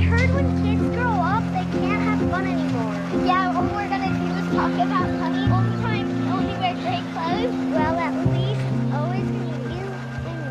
heard when kids grow up, they can't have fun anymore. Yeah, all we're gonna do is talk about